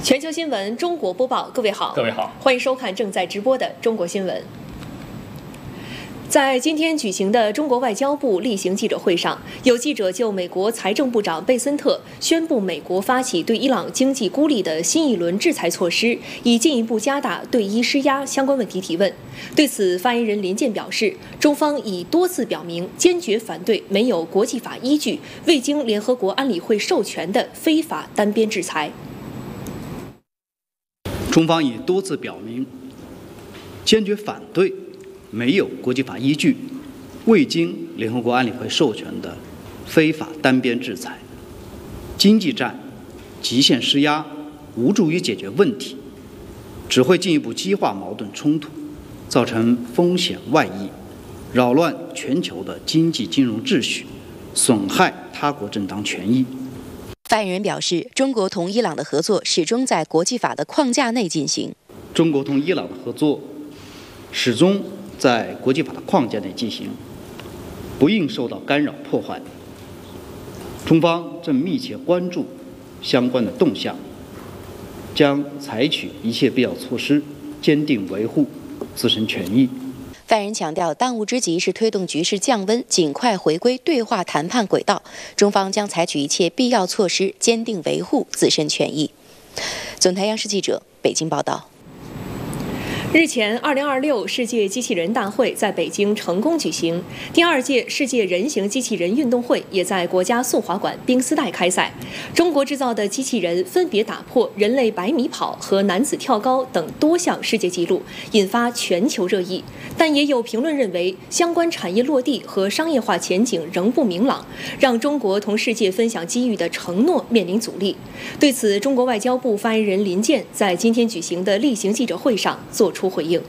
全球新闻中国播报，各位好，欢迎收看正在直播的中国新闻。在今天举行的中国外交部例行记者会上，有记者就美国财政部长贝森特宣布美国发起对伊朗经济孤立的新一轮制裁措施，以进一步加大对伊施压相关问题提问。对此，发言人林健表示，中方已多次表明坚决反对没有国际法依据、未经联合国安理会授权的非法单边制裁。 中方已多次表明坚决反对没有国际法依据、未经联合国安理会授权的非法单边制裁。经济战极限施压无助于解决问题，只会进一步激化矛盾冲突，造成风险外溢，扰乱全球的经济金融秩序，损害他国正当权益。 发言人表示，中国同伊朗的合作始终在国际法的框架内进行。 中国同伊朗的合作始终在国际法的框架内进行，不应受到干扰破坏。中方正密切关注相关的动向，将采取一切必要措施，坚定维护自身权益。 发言人强调，当务之急是推动局势降温，尽快回归对话谈判轨道。中方将采取一切必要措施，坚定维护自身权益。总台央视记者北京报道。 日前，2026世界机器人大会在北京成功举行，第2届世界人形机器人运动会也在国家速滑馆冰丝带开赛。中国制造的机器人分别打破人类100米跑和男子跳高等多项世界纪录，引发全球热议。但也有评论认为，相关产业落地和商业化前景仍不明朗，让中国同世界分享机遇的承诺面临阻力。对此，中国外交部发言人林健在今天举行的例行记者会上作出回应。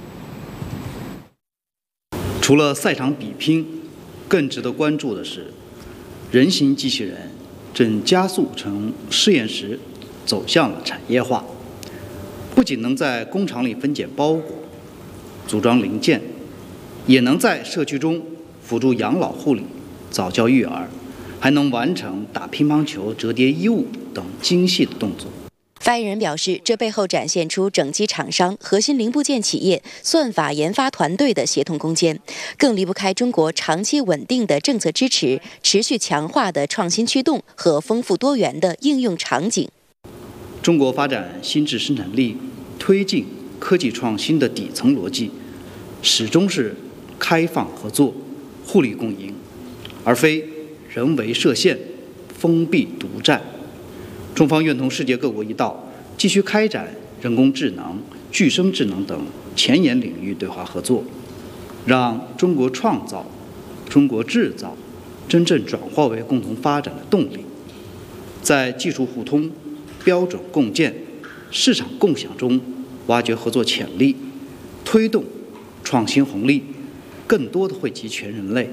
除了赛场比拼，更值得关注的是，人形机器人正加速从实验室走向了产业化，不仅能在工厂里分拣包裹、组装零件，也能在社区中辅助养老护理、早教育儿，还能完成打乒乓球、折叠衣物等精细的动作。 发言人表示，这背后展现出整机厂商、核心零部件企业、算法研发团队的协同攻坚，更离不开中国长期稳定的政策支持、持续强化的创新驱动和丰富多元的应用场景。 中国发展新质生产力、推进科技创新的底层逻辑，始终是开放合作、互利共赢，而非人为设限、封闭独占。中方愿同世界各国一道，继续开展人工智能、具身智能等前沿领域对华合作，让中国创造、中国制造真正转化为共同发展的动力，在技术互通、标准共建、市场共享中挖掘合作潜力，推动创新红利更多的惠及全人类。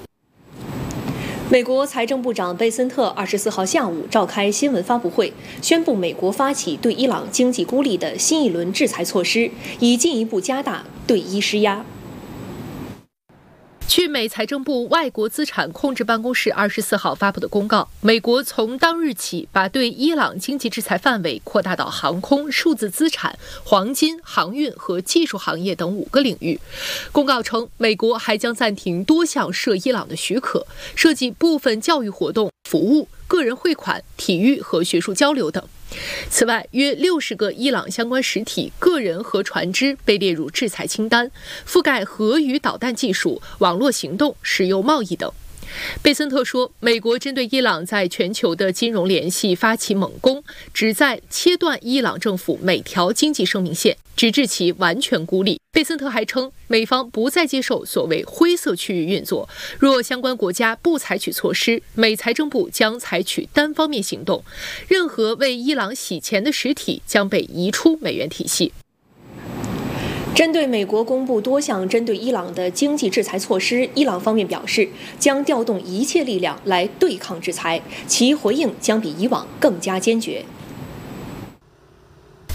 美国财政部长贝森特24号下午召开新闻发布会，宣布美国发起对伊朗经济孤立的新一轮制裁措施，以进一步加大对伊施压。 据美财政部外国资产控制办公室24号发布的公告，美国从当日起把对伊朗经济制裁范围扩大到航空、数字资产、黄金、航运和技术行业等5个领域。公告称，美国还将暂停多项涉伊朗的许可，涉及部分教育活动、服务、个人汇款、体育和学术交流等。此外，约60个伊朗相关实体、个人和船只被列入制裁清单，覆盖核与导弹技术、网络行动、石油贸易等。贝森特说，美国针对伊朗在全球的金融联系发起猛攻，旨在切断伊朗政府每条经济生命线，直至其完全孤立。贝森特还称，美方不再接受所谓灰色区域运作，若相关国家不采取措施，美财政部将采取单方面行动，任何为伊朗洗钱的实体将被移出美元体系。 针对美国公布多项针对伊朗的经济制裁措施，伊朗方面表示将调动一切力量来对抗制裁，其回应将比以往更加坚决。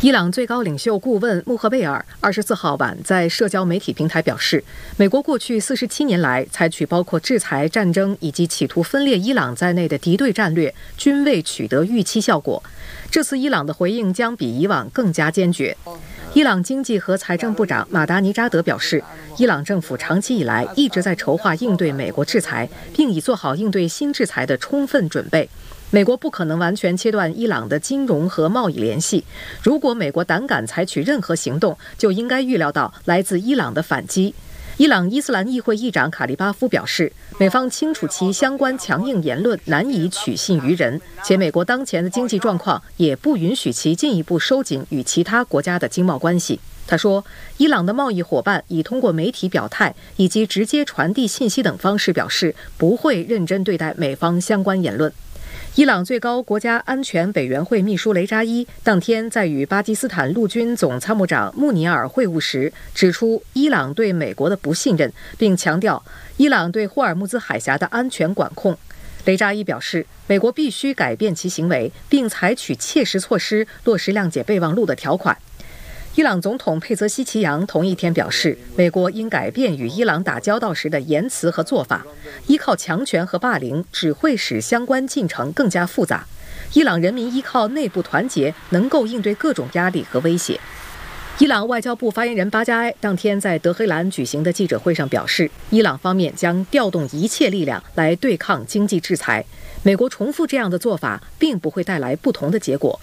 伊朗最高领袖顾问穆赫贝尔24号晚在社交媒体平台表示，美国过去47年来采取包括制裁、战争以及企图分裂伊朗在内的敌对战略，均未取得预期效果。这次伊朗的回应将比以往更加坚决。伊朗经济和财政部长马达尼扎德表示，伊朗政府长期以来一直在筹划应对美国制裁，并已做好应对新制裁的充分准备。美国不可能完全切断伊朗的金融和贸易联系。如果美国胆敢采取任何行动，就应该预料到来自伊朗的反击。伊朗伊斯兰议会议长卡利巴夫表示，美方清楚其相关强硬言论难以取信于人，且美国当前的经济状况也不允许其进一步收紧与其他国家的经贸关系。他说，伊朗的贸易伙伴已通过媒体表态以及直接传递信息等方式表示，不会认真对待美方相关言论。伊朗最高国家安全委员会秘书雷扎伊当天在与巴基斯坦陆军总参谋长穆尼尔会晤时，指出伊朗对美国的不信任，并强调伊朗对霍尔木兹海峡的安全管控。雷扎伊表示，美国必须改变其行为，并采取切实措施落实谅解备忘录的条款。伊朗总统佩泽希奇扬同一天表示，美国应改变与伊朗打交道时的言辞和做法，依靠强权和霸凌只会使相关进程更加复杂。伊朗人民依靠内部团结，能够应对各种压力和威胁。伊朗外交部发言人巴加埃当天在德黑兰举行的记者会上表示，伊朗方面将调动一切力量来对抗经济制裁。美国重复这样的做法，并不会带来不同的结果。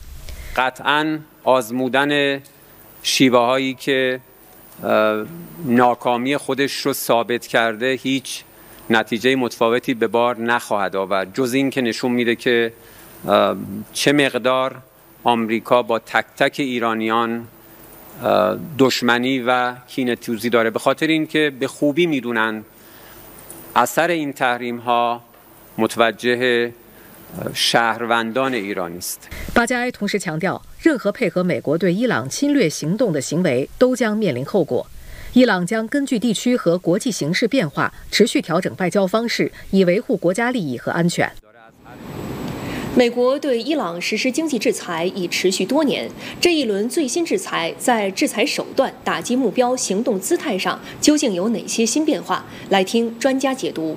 شیوه‌هایی که ناکامی خودش رو ثابت کرده هیچ نتیجه متفاوتی به بار نخواهد آورد جز این که نشون میده که چه مقدار آمریکا با تک تک ایرانیان دشمنی و کینه‌توزی داره به خاطر اینکه به خوبی میدونن اثر این تحریم‌ها متوجه شهروندان ایرانی است。 巴加埃同时强调，任何配合美国对伊朗侵略行动的行为都将面临后果。伊朗将根据地区和国际形势变化，持续调整外交方式，以维护国家利益和安全。 美国对伊朗实施经济制裁已持续多年，这一轮最新制裁在制裁手段、打击目标、行动姿态上究竟有哪些新变化？来听专家解读。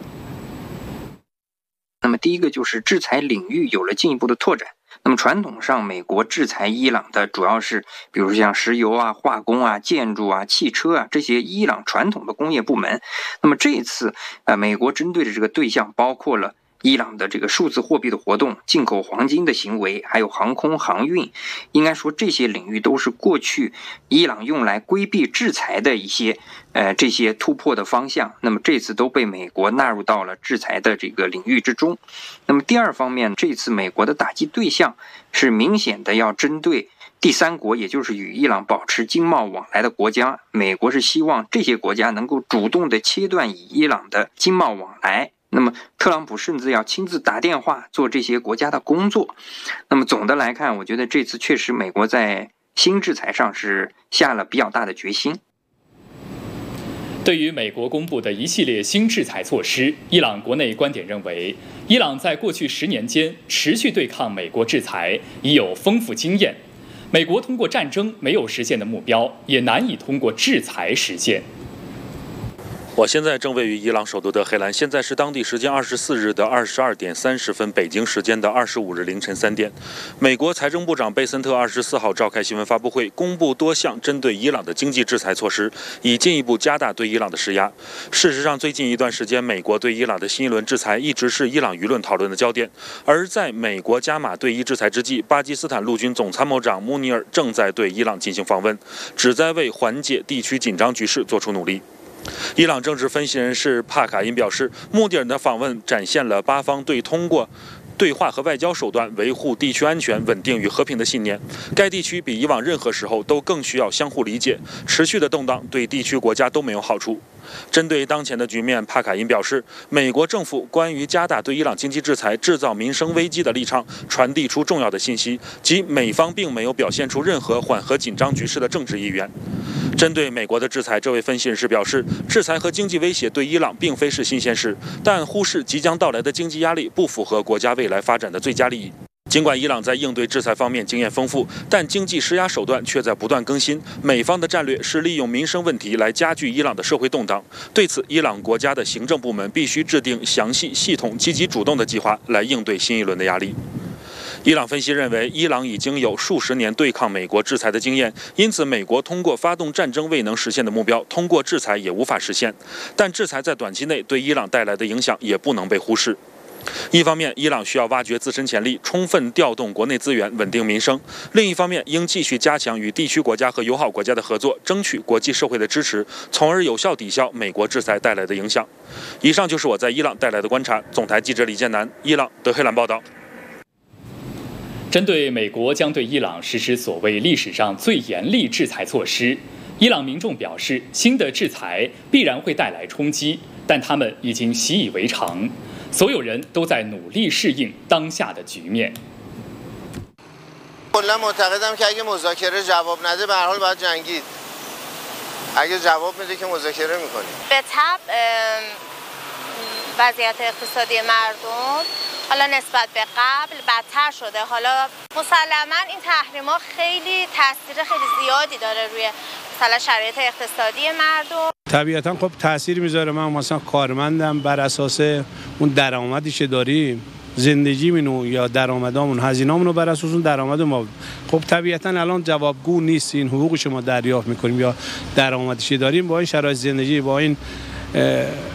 那么第一个就是制裁领域有了进一步的拓展。那么传统上美国制裁伊朗的主要是比如像石油啊、化工啊、建筑啊、汽车啊这些伊朗传统的工业部门。那么这一次美国针对的这个对象包括了伊朗的这个数字货币的活动、进口黄金的行为，还有航空航运。应该说这些领域都是过去伊朗用来规避制裁的一些这些突破的方向。那么这次都被美国纳入到了制裁的这个领域之中。那么第二方面，这次美国的打击对象是明显的要针对第三国，也就是与伊朗保持经贸往来的国家。美国是希望这些国家能够主动的切断与伊朗的经贸往来。那么特朗普甚至要亲自打电话做这些国家的工作。那么总的来看，我觉得这次确实美国在新制裁上是下了比较大的决心。 对于美国公布的一系列新制裁措施，伊朗国内观点认为，伊朗在过去10年间持续对抗美国制裁已有丰富经验。美国通过战争没有实现的目标，也难以通过制裁实现。 我现在正位于伊朗首都德黑兰，现在是当地时间24日的22点30分，北京时间的25日凌晨3点。美国财政部长贝森特24号召开新闻发布会，公布多项针对伊朗的经济制裁措施，以进一步加大对伊朗的施压。事实上，最近一段时间，美国对伊朗的新一轮制裁一直是伊朗舆论讨论的焦点。而在美国加码对伊制裁之际，巴基斯坦陆军总参谋长穆尼尔正在对伊朗进行访问，旨在为缓解地区紧张局势做出努力。伊朗政治分析人士帕卡因表示，穆迪尔的访问展现了巴方对通过对话和外交手段维护地区安全、稳定与和平的信念。该地区比以往任何时候都更需要相互理解，持续的动荡对地区国家都没有好处。针对当前的局面，帕卡因表示，美国政府关于加大对伊朗经济制裁、制造民生危机的立场传递出重要的信息，即美方并没有表现出任何缓和紧张局势的政治意愿。针对美国的制裁，这位分析人士表示，制裁和经济威胁对伊朗并非是新鲜事，但忽视即将到来的经济压力不符合国家未来发展的最佳利益。 尽管伊朗在应对制裁方面经验丰富，但经济施压手段却在不断更新。美方的战略是利用民生问题来加剧伊朗的社会动荡。对此，伊朗国家的行政部门必须制定详细、系统、积极主动的计划来应对新一轮的压力。伊朗分析认为，伊朗已经有数十年对抗美国制裁的经验，因此美国通过发动战争未能实现的目标，通过制裁也无法实现。但制裁在短期内对伊朗带来的影响也不能被忽视。一方面，伊朗需要挖掘自身潜力，充分调动国内资源，稳定民生；另一方面，应继续加强与地区国家和友好国家的合作，争取国际社会的支持，从而有效抵消美国制裁带来的影响。以上就是我在伊朗带来的观察。总台记者李建南，伊朗德黑兰报道。 针对美国将对伊朗实施所谓历史上最严厉制裁措施，伊朗民众表示，新的制裁必然会带来冲击，但他们已经习以为常，所有人都在努力适应当下的局面。 کلا معتقدم که اگه مذاکره جواب نده به هر حال باید جنگید. اگه جواب میده که مذاکره میکنیم. به طبع وضعیت اقتصادی مردم حالا نسبت به قبل بدتر شده. حالا مسلما این تحریما خیلی تاثیر خیلی زیادی داره روی مثلا شرایط اقتصادی مردم. طبیعتا خب تاثیر میذاره. من مثلا کارمندم، بر اساس اون درآمدی که داریم زندگیمون یا درآمدامون، هزینه‌مون رو بر اساس اون درآمد ما، خب طبیعتا الان جوابگو نیست. این حقوقی که ما دریافت میکنیم یا درآمدی که داریم با این شرایط زندگی، با این